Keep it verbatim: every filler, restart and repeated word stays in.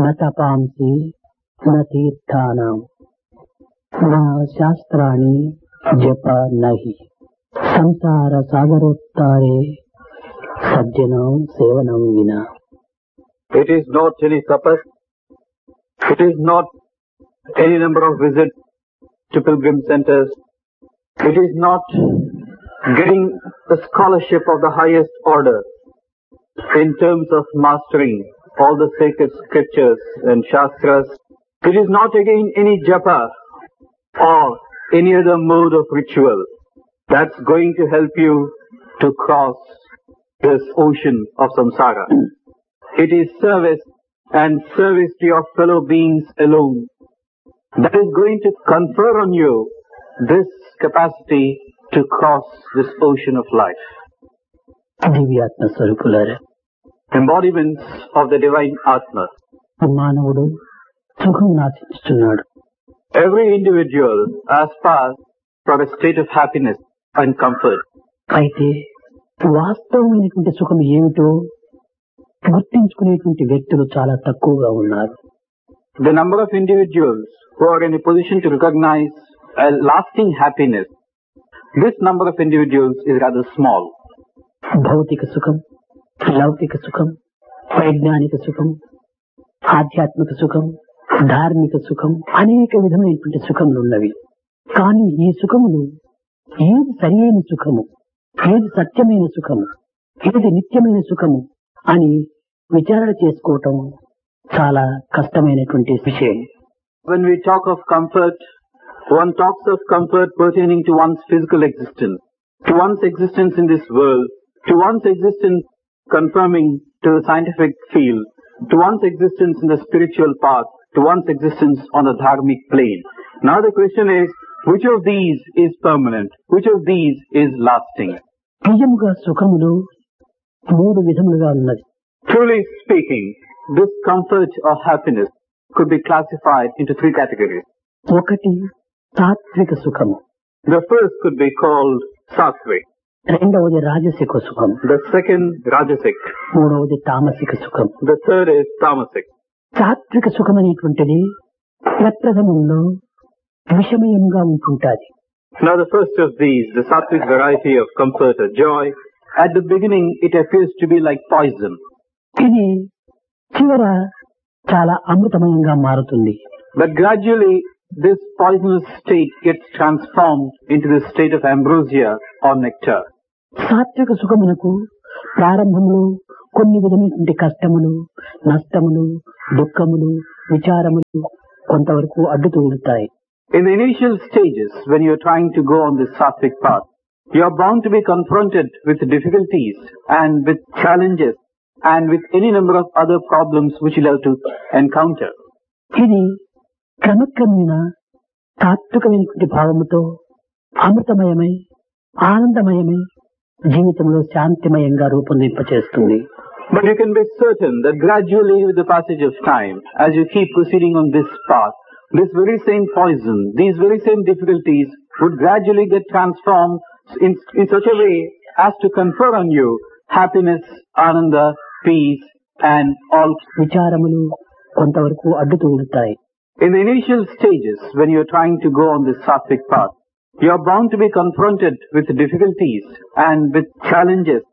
न तपांसि न तीर्थानां न शास्त्राणि जप नहि संसार सागरोत्तारे सज्जनों सेवनं विना. It is not any tapas, it is not any number of visits to pilgrim centers, it is not getting the scholarship of the highest order in terms of mastering all the sacred scriptures and shastras. It is not again any japa or any other mode of ritual that's going to help you to cross this ocean of samsara. It is service and service to your fellow beings alone that is going to confer on you this capacity to cross this ocean of life. దివ్యాత్మ స్వరూపులారా, Embodiments of the divine Atma. మానవుడు సుఖం ఆశిస్తున్నాడు. Every individual aspires for a state of happiness and comfort. అయితే వాస్తవమైనటువంటి సుఖం ఏమిటో గుర్తించుకునేటువంటి వ్యక్తులు చాలా తక్కువగా ఉన్నారు. The number of individuals who are in a position to recognize a lasting happiness, this number of individuals is rather small. భౌతిక సుఖం, లౌకిక సుఖం, వైజ్ఞానిక సుఖం, ఆధ్యాత్మిక సుఖం, ధార్మిక సుఖం, అనేక విధమైనటువంటి సుఖములు ఉన్నవి. కానీ ఈ సుఖములు ఏది సరియైన సుఖము, ఏది సత్యమైన సుఖము, ఏది నిత్యమైన సుఖము అని విచారణ చేసుకోవటం చాలా కష్టమైనటువంటి విషయం. When we talk of comfort, one talks of comfort pertaining to one's physical existence, to one's existence in this world, to one's existence confirming to the scientific field, to one's existence in the spiritual path, to one's existence on the dharmic plane. Now the question is, which of these is permanent? Which of these is lasting? నిజముగా సుఖములు మూడు విధములుగా ఉన్నది. Truly speaking, this comfort or happiness could be classified into three categories. ఒకటి తాత్విక సుఖము, The first could be called sattvic, రెండవది రాజసిక సుఖం, the second rajasic, మూడవది తామసిక సుఖం. the third is tamasic. తాత్విక సుఖం అనేటువంటిది ప్రప్రథమంలో విషమయంగా ఉంటుంటాది. Now the first of these, the sattvic variety of comfort or joy, at the beginning it appears to be like poison. ఇది చివర చాలా అమృతమయంగా మారుతుంది. But gradually this poisonous state gets transformed into the state of ambrosia or nectar. సాత్విక సుఖమునకు ప్రారంభంలో కొన్ని విధమైనటువంటి కష్టములు, నష్టములు, దుఃఖములు, విచారములు కొంతవరకు అడ్డుతూ ఉంటాయి. In the initial stages, when you are trying to go on this sattvic path, you are bound to be confronted with difficulties and with challenges and with any number of other problems which you have to encounter. ఇది క్రమక్రమేణ తాత్వికమైనటువంటి భావముతో అమృతమయమై ఆనందమయమై జీవితంలో శాంతిమయంగా రూపొందింపచేస్తుంది. But you can be certain that gradually with the passage of time, as you keep proceeding on this path, this very same poison, these very same difficulties would gradually get transformed in, in such a way as to confer on you happiness, ananda, peace and all. విచారములు కొంతవరకు అడ్డుతూ ఉంటాయి. In the initial stages, when you are trying to go on this sattvic path, you are bound to be confronted with difficulties and with challenges